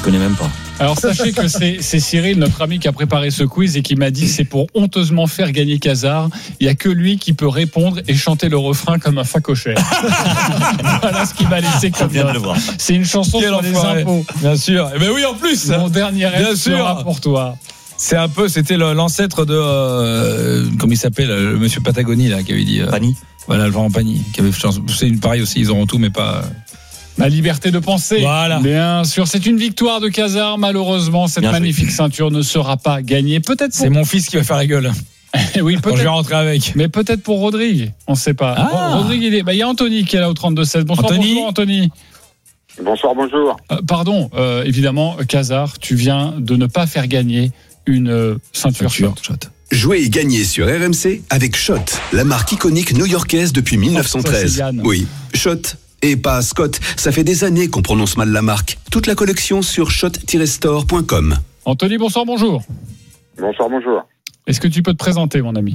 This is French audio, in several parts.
connais même pas. Alors sachez que c'est Cyril, notre ami, qui a préparé ce quiz et qui m'a dit c'est pour honteusement faire gagner Khazar. Il n'y a que lui qui peut répondre et chanter le refrain comme un facochère. Voilà ce qu'il m'a laissé comme Je viens de le voir. C'est une chanson sur les impôts. Bien sûr. Eh ben oui, en plus. Mon dernier rêve Bien sûr. sera pour toi. C'était l'ancêtre de comment il s'appelle, le monsieur Patagonie là qui avait dit Pani. Voilà, le Laurent Pagny qui avait c'est une pareil aussi, ils auront tout mais pas La liberté de penser. Voilà. Bien sûr, c'est une victoire de Khazar. Malheureusement, cette magnifique ceinture ne sera pas gagnée. Peut-être pour... C'est mon fils qui va faire la gueule. Oui, quand je vais rentrer avec. Mais peut-être pour Rodrigue, on ne sait pas. Rodrigue, il y a Anthony qui est là au 32-16. Bonsoir, bonjour Anthony. Bonsoir, bonjour. Pardon, évidemment, Khazar, tu viens de ne pas faire gagner une ceinture Shot. Jouez et gagnez sur RMC avec Shot, la marque iconique new-yorkaise depuis 1913. Ça, oui, Shot et pas Scott. Ça fait des années qu'on prononce mal la marque. Toute la collection sur shot-store.com. Anthony, bonsoir, bonjour. Bonsoir, bonjour. Est-ce que tu peux te présenter, mon ami ?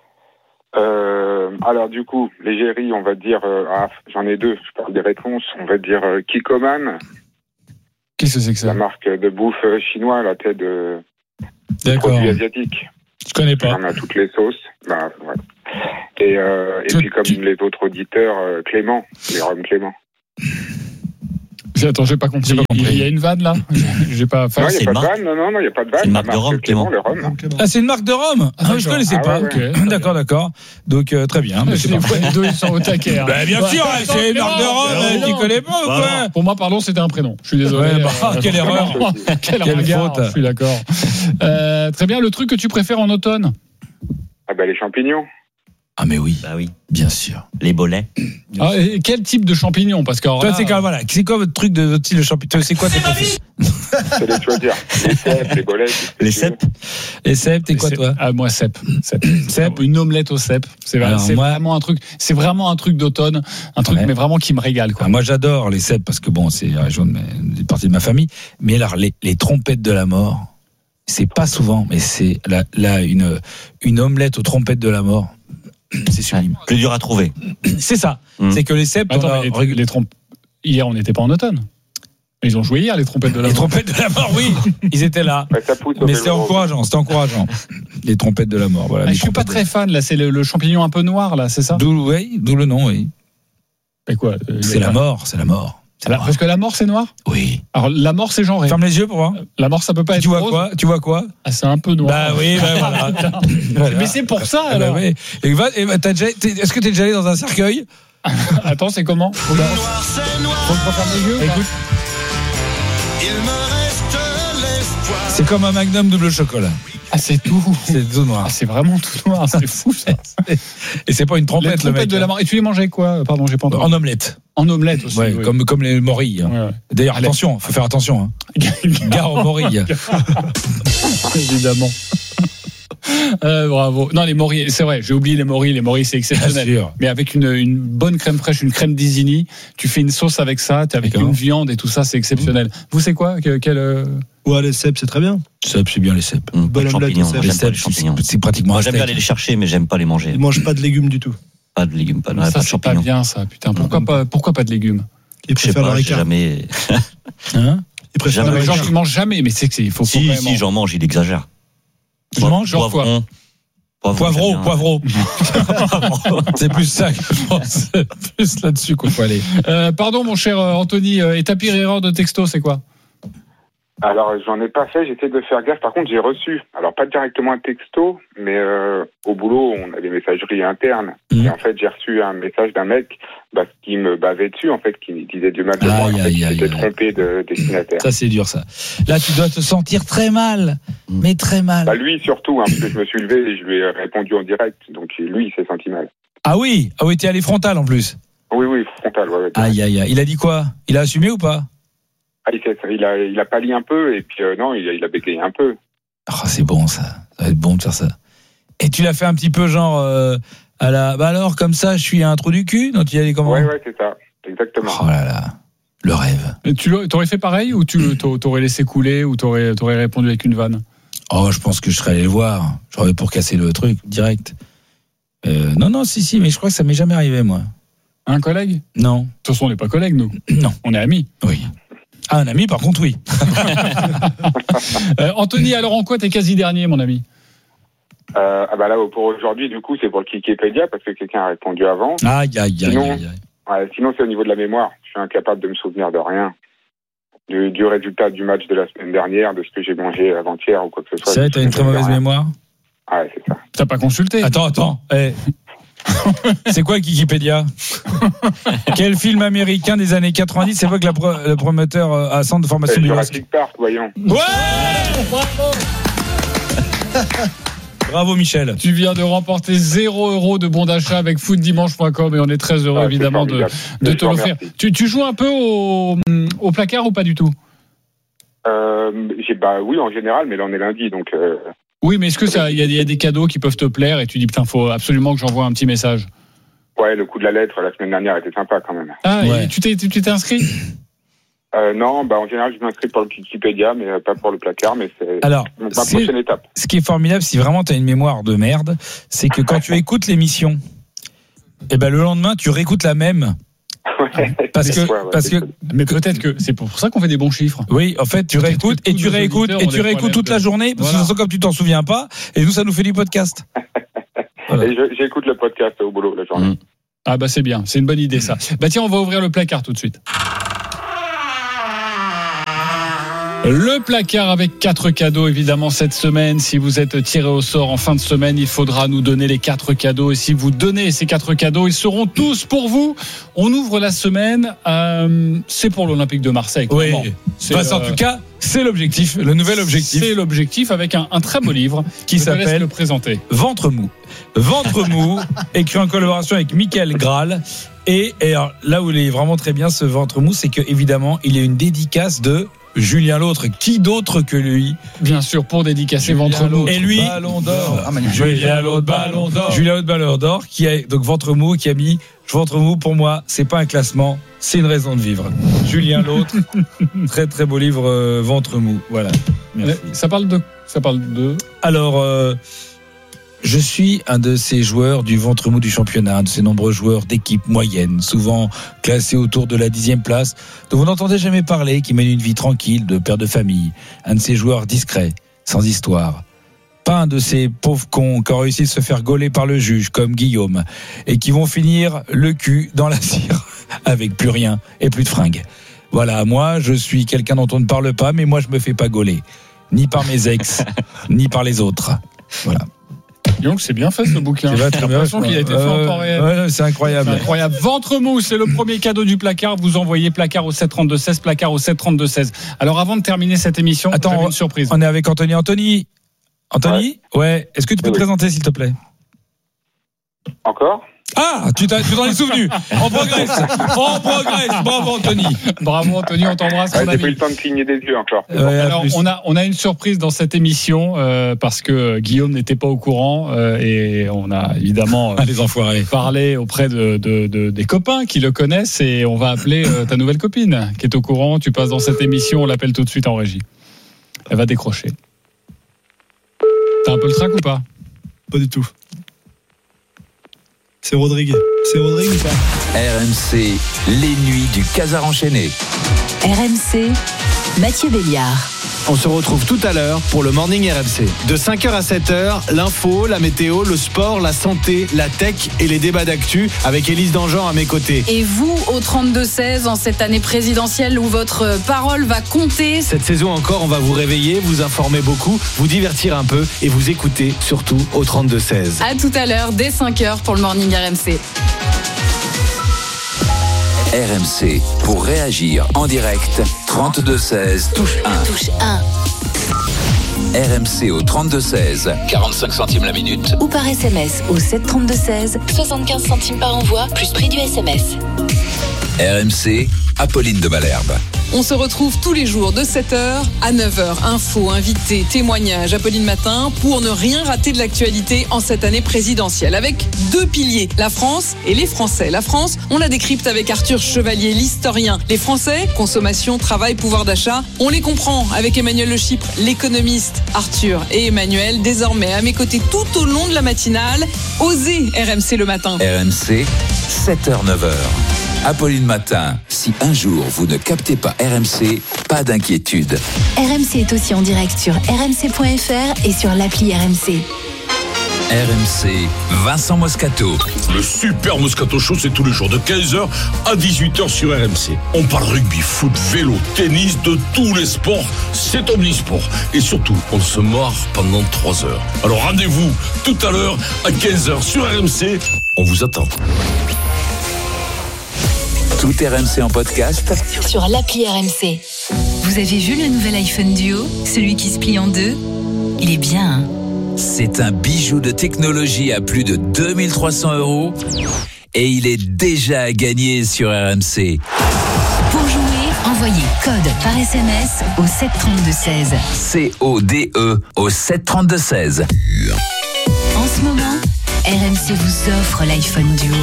Alors du coup, l'égérie, on va dire, j'en ai deux, je parle des réponses, on va dire Kikoman. Qu'est-ce que c'est que ça ? La marque de bouffe chinois, la tête de produits asiatiques. Je connais pas. On a toutes les sauces. Voilà. Et puis comme les autres auditeurs, Clément, les rhums Clément. Attends, j'ai pas compris. Il y a une vanne là. J'ai pas. Non, il n'y a pas de vanne. Non, il n'y a pas de vanne. C'est une marque de rhum, Clément. Le rhum. Ah, c'est une marque de rhum. Ah, je connaissais pas. Ouais. Okay. D'accord. Donc très bien. Les deux ils sont au taquet. Hein. Bah, bien sûr, c'est une marque de rhum. Tu connais pas ou quoi ? Pour moi, pardon, c'était un prénom. Je suis désolé. Quelle erreur. Quelle faute. Je suis d'accord. Très bien. Le truc que tu préfères en automne ? Ah ben les champignons. Ah mais oui. Bah oui. Bien sûr. Les bolets. Et quel type de champignons ? Parce que toi, c'est quoi votre truc de votre style de champignons ? C'est quoi tes préférés ? C'est les choisir. Les cèpes, les bolets. Les cèpes. Les cèpes, t'es quoi toi ? Ah moi cèpes. Une omelette aux cèpes. Vraiment un truc. C'est vraiment un truc d'automne, un truc mais vraiment qui me régale quoi. Moi j'adore les cèpes parce que bon c'est la région une partie de ma famille. Mais alors les trompettes de la mort, c'est pas souvent, mais c'est là une omelette aux trompettes de la mort. C'est sublime. Plus dur à trouver. C'est ça. C'est que les cèpes. Attends, les trompettes. Hier, on n'était pas en automne. Ils ont joué hier, les trompettes de la mort. Les trompettes de la mort, oui. Ils étaient là. Mais c'était encourageant. Les trompettes de la mort. Voilà. Je suis pas très fan. Là, c'est le champignon un peu noir, là, c'est ça ? D'où le nom, oui. Et quoi ? C'est la mort. Parce que la mort, c'est noir ? Oui. Alors, la mort, c'est genré. Ferme les yeux pour voir. La mort, ça peut pas être rose. Tu vois quoi ? Ah, c'est un peu noir. Bah oui, voilà. Mais c'est pour ça, alors. Oui. Est-ce que t'es déjà allé dans un cercueil ? Attends, c'est comment ? Faut que je ferme les yeux. Écoute. C'est comme un Magnum double chocolat. Ah, c'est tout. C'est tout noir. Ah, c'est vraiment tout noir. C'est fou, ça. Et c'est pas une trompette, les trompettes de la mort. Et tu les mangeais quoi ? Pardon, j'ai pas entendu. En omelette. En omelette aussi. Ouais, oui. Comme les morilles. Ouais. D'ailleurs, attention, faut faire attention. Gare aux morilles. Évidemment. Bravo. Non, les morilles, c'est vrai, j'ai oublié les morilles. Les morilles, c'est exceptionnel. Mais avec une bonne crème fraîche, une crème d'Isigny, tu fais une sauce avec ça, avec une viande et tout ça, c'est exceptionnel. Vous, c'est quoi ? Ouais, les cèpes, c'est très bien. Cèpes, c'est bien les cèpes. Pas de champignons. Les cèpes, c'est pratiquement. Moi, j'aime bien aller les chercher, mais j'aime pas les manger. Ils mangent pas de légumes du tout. Pas de légumes, pas de ça, c'est champignons. pas bien, ça, putain. Pourquoi pas de légumes ? Ils préfèrent le ricard. Jamais. Ils préfèrent le Les gens ricard. qui mangent jamais, mais c'est que il faut quand même. Si, j'en mange, il exagère. Tu manges genre quoi ? Poivreau. C'est plus ça que je pense. C'est plus là-dessus qu'il faut aller. Pardon, mon cher Anthony, et ta pire erreur de texto, c'est quoi ? Alors, j'en ai pas fait, j'essaie de faire gaffe. Par contre, j'ai reçu, alors pas directement un texto, mais au boulot, on a des messageries internes. Et en fait, j'ai reçu un message d'un mec qui me bavait dessus, en fait, qui disait du mal de moi, qui s'était trompé de destinataire. Ça, c'est dur, ça. Là, tu dois te sentir très mal, mais très mal. Lui, surtout, parce que je me suis levé et je lui ai répondu en direct. Donc, lui, il s'est senti mal. Ah oui, t'es allé frontal, en plus. Oui, frontal, ouais. Aïe. Il a dit quoi ? Il a assumé ou pas ? Il a pâli un peu et puis non, il a bégayé un peu. Oh, c'est bon ça va être bon de faire ça. Et tu l'as fait un petit peu genre à la. Bah alors comme ça, je suis un trou du cul. Non, tu y allais comment ? Ouais, c'est ça, exactement. Oh là là, le rêve. Et tu t'aurais fait pareil ou tu t'aurais laissé couler ou t'aurais répondu avec une vanne ? Oh, je pense que je serais allé le voir. J'aurais pour casser le truc direct. Non, si, mais je crois que ça m'est jamais arrivé moi. Un collègue ? Non. De toute façon, on n'est pas collègues nous. Non. On est amis. Oui. Ah, un ami, par contre, oui. Anthony, alors en quoi t'es quasi dernier, mon ami? Là, pour aujourd'hui, du coup, c'est pour le Wikipédia, parce que quelqu'un a répondu avant. Aïe. Sinon, c'est au niveau de la mémoire. Je suis incapable de me souvenir de rien. Du résultat du match de la semaine dernière, de ce que j'ai mangé avant-hier ou quoi que ce soit. C'est vrai, t'as une très mauvaise mémoire? Ouais, c'est ça. T'as pas consulté? Attends. C'est quoi Wikipédia? Quel film américain des années 90 c'est quoi que le promoteur à centre de formation du Jurassic Park, voyons. Ouais, bravo. Bravo Michel. Tu viens de remporter 0 € de bon d'achat avec footdimanche.com et on est très heureux évidemment de te l'offrir. Tu joues un peu au placard ou pas du tout? Oui, en général, mais là on est lundi, donc. Oui, mais est-ce que il y a des cadeaux qui peuvent te plaire et tu dis putain, faut absolument que j'envoie un petit message? Ouais, le coup de la lettre la semaine dernière était sympa quand même. Ah, ouais. Et tu t'es inscrit? Non, en général, je m'inscris pour le Wikipédia, mais pas pour le placard, mais c'est ma prochaine étape. Ce qui est formidable, si vraiment tu as une mémoire de merde, c'est que quand tu écoutes l'émission, le lendemain, tu réécoutes la même. Parce que mais peut-être que c'est pour ça qu'on fait des bons chiffres. Oui, en fait, tu réécoutes toute la journée, parce que de toute façon, comme tu t'en souviens pas, et nous, ça nous fait du podcast. Voilà. Et j'écoute le podcast au boulot la journée. Ah c'est bien, c'est une bonne idée ça. Tiens, on va ouvrir le placard tout de suite. Le placard avec 4 cadeaux évidemment cette semaine. Si vous êtes tiré au sort en fin de semaine, il faudra nous donner les 4 cadeaux. Et si vous donnez ces 4 cadeaux, ils seront tous pour vous. On ouvre la semaine. C'est pour l'Olympique de Marseille. Oui. En tout cas, c'est l'objectif, le nouvel objectif. C'est l'objectif avec un très beau livre qui s'appelle le présenter. Ventre mou. Ventre mou, écrit en collaboration avec Michael Graal. Et alors, là où il est vraiment très bien ce ventre mou, c'est que évidemment, il est une dédicace de Julien Lautre, qui d'autre que lui? Bien sûr, pour dédicacer Ventre mou. Et lui, Ballon d'or. Julien Lautre, Ballon d'or. Julien Lautre, Ballon d'or, qui a donc Ventre mou, qui a mis Ventre mou. Pour moi, c'est pas un classement, c'est une raison de vivre. Julien Lautre, très très beau livre, Ventre mou. Voilà. Merci. Ça parle de. Alors. Je suis un de ces joueurs du ventre mou du championnat, un de ces nombreux joueurs d'équipe moyenne, souvent classés autour de la 10e place, dont vous n'entendez jamais parler, qui mènent une vie tranquille de père de famille. Un de ces joueurs discrets, sans histoire. Pas un de ces pauvres cons qui ont réussi à se faire gauler par le juge, comme Guillaume, et qui vont finir le cul dans la cire, avec plus rien et plus de fringues. Voilà, moi, je suis quelqu'un dont on ne parle pas, mais moi, je me fais pas gauler. Ni par mes ex, ni par les autres. Voilà. Donc c'est bien fait ce bouquin. J'ai l'impression qu'il a été fait en temps réel. Ouais, c'est incroyable. C'est incroyable. Ventre mou, c'est le premier cadeau du placard. Vous envoyez placard au 732-16, placard au 732-16. Alors avant de terminer cette émission, j'avais une surprise. On est avec Anthony. Anthony, ouais. Est-ce que tu peux te présenter s'il te plaît? Encore? Ah, tu t'en es souvenu. On progresse. Bravo Anthony. Bravo Anthony, on t'embrasse. J'ai pas eu le temps de cligner des yeux encore. Alors on a une surprise dans cette émission parce que Guillaume n'était pas au courant et on a évidemment les enfoirés parlé auprès des copains qui le connaissent et on va appeler ta nouvelle copine qui est au courant. Tu passes dans cette émission, on l'appelle tout de suite en régie. Elle va décrocher. T'as un peu le trac ou pas? Pas du tout. C'est Rodrigue ou pas? RMC, les nuits du Casar enchaîné. RMC, Mathieu Béliard. On se retrouve tout à l'heure pour le Morning RMC. De 5h à 7h, l'info, la météo, le sport, la santé, la tech et les débats d'actu avec Élise Dangean à mes côtés. Et vous, au 32-16, en cette année présidentielle où votre parole va compter. Cette saison encore, on va vous réveiller, vous informer beaucoup, vous divertir un peu et vous écouter surtout au 32-16. À tout à l'heure, dès 5h pour le Morning RMC. RMC, pour réagir en direct, 32-16, touche 1. Touche 1. RMC au 32-16, 45 centimes la minute. Ou par SMS au 732-16, 75 centimes par envoi, plus prix du SMS. RMC, Apolline de Malherbe. On se retrouve tous les jours de 7h à 9h. Infos, invités, témoignages, Apolline Matin, pour ne rien rater de l'actualité en cette année présidentielle. Avec 2 piliers, la France et les Français. La France, on la décrypte avec Arthur Chevalier, l'historien. Les Français, consommation, travail, pouvoir d'achat, on les comprend avec Emmanuel Le Chypre, l'économiste. Arthur et Emmanuel, désormais à mes côtés tout au long de la matinale. Osez RMC le matin. RMC, 7h-9h. Apolline Matin. Si un jour vous ne captez pas RMC, pas d'inquiétude. RMC est aussi en direct sur rmc.fr et sur l'appli RMC. RMC, Vincent Moscato. Le Super Moscato Show, c'est tous les jours de 15h à 18h sur RMC. On parle rugby, foot, vélo, tennis, de tous les sports. C'est omnisport. Et surtout, on se marre pendant 3 heures. Alors rendez-vous tout à l'heure à 15h sur RMC. On vous attend. Tout RMC en podcast sur l'appli RMC. Vous avez vu le nouvel iPhone Duo, celui qui se plie en deux? Il est bien, hein? C'est un bijou de technologie à plus de 2300 € et il est déjà à gagner sur RMC. Pour jouer, envoyez code par SMS au 732-16. CODE au 732-16. En ce moment, RMC vous offre l'iPhone Duo.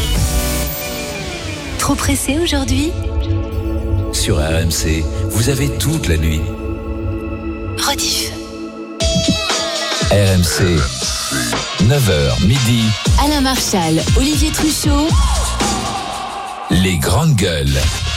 Trop pressé aujourd'hui? Sur RMC, vous avez toute la nuit. Rediff. RMC, 9h midi. Alain Marchal, Olivier Truchot. Les grandes gueules.